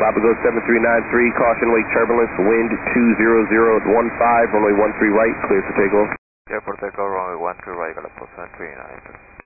Galapagos 7393, caution wake turbulence, wind 20015, runway 13 right, clear for takeoff. Clear for takeoff, runway 13 right, Galapagos 7393.